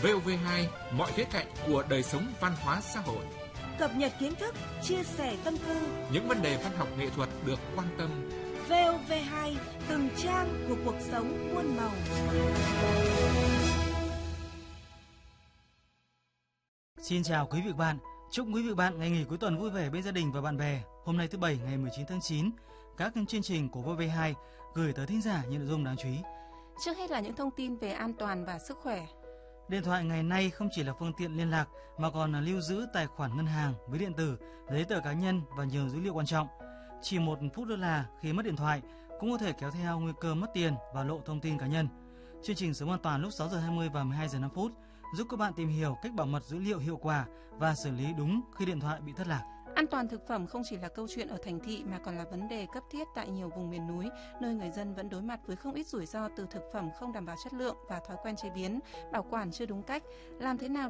VOV2, mọi khía cạnh của đời sống văn hóa xã hội. Cập nhật kiến thức, chia sẻ tâm tư. Những vấn đề văn học nghệ thuật được quan tâm. VOV2, từng trang của cuộc sống muôn màu. Xin chào quý vị và bạn. Chúc quý vị và bạn ngày nghỉ cuối tuần vui vẻ bên gia đình và bạn bè. Hôm nay thứ Bảy ngày 19 tháng 9, các chương trình của VOV2 gửi tới thính giả những nội dung đáng chú ý. Trước hết là những thông tin về an toàn và sức khỏe. Điện thoại ngày nay không chỉ là phương tiện liên lạc mà còn là lưu giữ tài khoản ngân hàng, ví điện tử, giấy tờ cá nhân và nhiều dữ liệu quan trọng. Chỉ một phút lơ là khi mất điện thoại cũng có thể kéo theo nguy cơ mất tiền và lộ thông tin cá nhân. Chương trình Sống An Toàn lúc 6 giờ 20 và 12 giờ 5 phút giúp các bạn tìm hiểu cách bảo mật dữ liệu hiệu quả và xử lý đúng khi điện thoại bị thất lạc. An toàn thực phẩm không chỉ là câu chuyện ở thành thị mà còn là vấn đề cấp thiết tại nhiều vùng miền núi, nơi người dân vẫn đối mặt với không ít rủi ro từ thực phẩm không đảm bảo chất lượng và thói quen chế biến, bảo quản chưa đúng cách. Làm thế nào